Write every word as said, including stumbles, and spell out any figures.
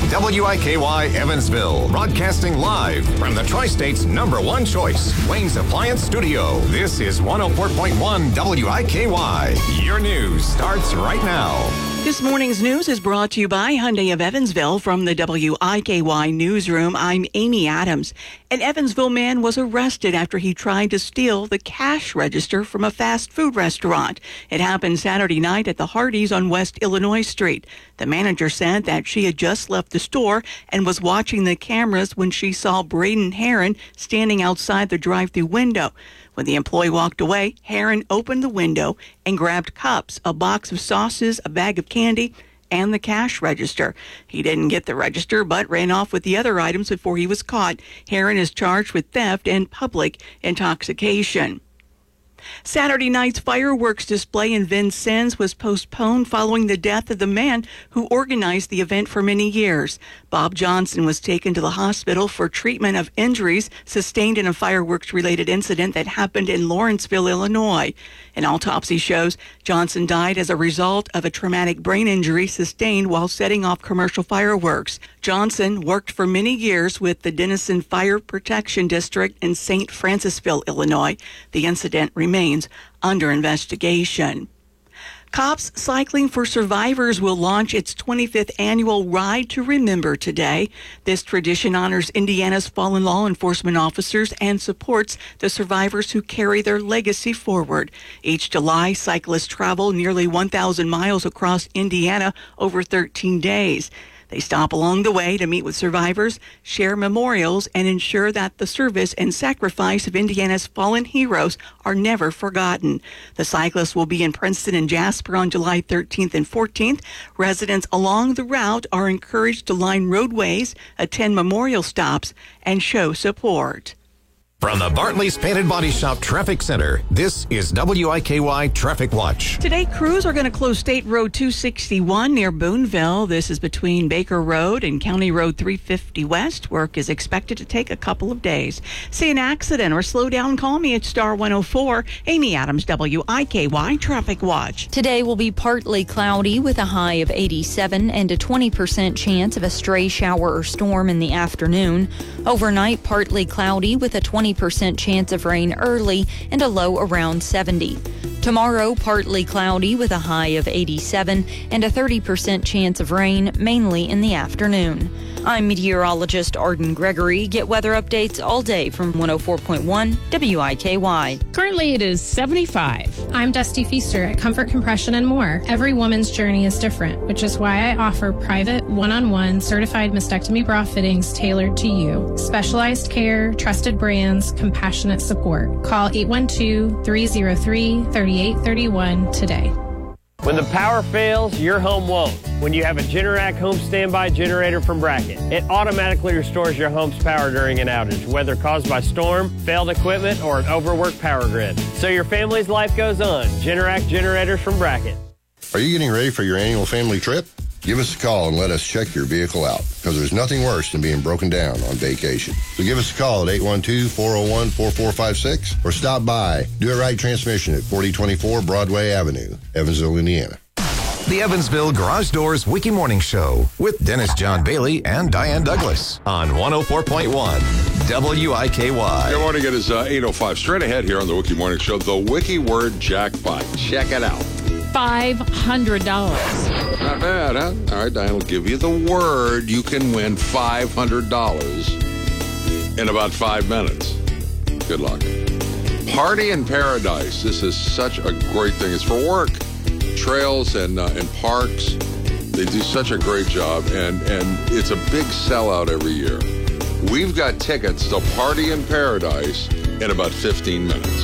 W I K Y Evansville, broadcasting live from the Tri-State's number one choice, Wayne's Appliance Studio. This is one oh four point one W I K Y. Your news starts right now. This morning's news is brought to you by Hyundai of Evansville. From the W I K Y newsroom, I'm Amy Adams. An Evansville man was arrested after he tried to steal the cash register from a fast food restaurant. It happened Saturday night at the Hardee's on West Illinois Street. The manager said that she had just left the store and was watching the cameras when she saw Braden Heron standing outside the drive-thru window. When the employee walked away, Heron opened the window and grabbed cups, a box of sauces, a bag of candy, and the cash register. He didn't get the register, but ran off with the other items before he was caught. Heron is charged with theft and public intoxication. Saturday night's fireworks display in Vincennes was postponed following the death of the man who organized the event for many years. Bob Johnson was taken to the hospital for treatment of injuries sustained in a fireworks-related incident that happened in Lawrenceville, Illinois. An autopsy shows Johnson died as a result of a traumatic brain injury sustained while setting off commercial fireworks. Johnson worked for many years with the Denison Fire Protection District in Saint Francisville, Illinois. The incident remains under investigation. Cops Cycling for Survivors will launch its twenty-fifth annual Ride to Remember today. This tradition honors Indiana's fallen law enforcement officers and supports the survivors who carry their legacy forward. Each July, cyclists travel nearly one thousand miles across Indiana over thirteen days. They stop along the way to meet with survivors, share memorials, and ensure that the service and sacrifice of Indiana's fallen heroes are never forgotten. The cyclists will be in Princeton and Jasper on July thirteenth and fourteenth. Residents along the route are encouraged to line roadways, attend memorial stops, and show support. From the Bartley's Painted Body Shop Traffic Center, this is W I K Y Traffic Watch. Today, crews are going to close State Road two sixty-one near Boonville. This is between Baker Road and County Road three fifty West. Work is expected to take a couple of days. See an accident or slow down, call me at Star one oh four. Amy Adams, W I K Y Traffic Watch. Today will be partly cloudy with a high of eighty-seven and a twenty percent chance of a stray shower or storm in the afternoon. Overnight, partly cloudy with a twenty percent chance of rain early and a low around seventy. Tomorrow, partly cloudy with a high of eighty-seven and a thirty percent chance of rain, mainly in the afternoon. I'm meteorologist Arden Gregory. Get weather updates all day from one oh four point one W I K Y. Currently, it is seventy-five. I'm Dusty Feaster at Comfort Compression and More. Every woman's journey is different, which is why I offer private, one-on-one, certified mastectomy bra fittings tailored to you. Specialized care, trusted brands, compassionate support. Call eight one two, three oh three, three eight three one today. When the power fails, your home won't. When you have a Generac home standby generator from Bracket, it automatically restores your home's power during an outage, whether caused by storm, failed equipment, or an overworked power grid. So your family's life goes on. Generac generators from Bracket. Are you getting ready for your annual family trip? Give us a call and let us check your vehicle out, because there's nothing worse than being broken down on vacation. So give us a call at eight one two, four oh one, four four five six or stop by Do It Right Transmission at forty twenty-four Broadway Avenue, Evansville, Indiana. The Evansville Garage Doors Wiki Morning Show with Dennis John Bailey and Diane Douglas on one oh four point one W I K Y. Good morning. It is uh, eight oh five. Straight ahead here on the Wiki Morning Show, the Wiki Word Jackpot. Check it out. five hundred dollars. Not bad, huh? All right, Diane will give you the word. You can win five hundred dollars in about five minutes. Good luck. Party in Paradise. This is such a great thing. It's for work. Trails and, uh, and parks. They do such a great job, and, and it's a big sellout every year. We've got tickets to Party in Paradise in about fifteen minutes.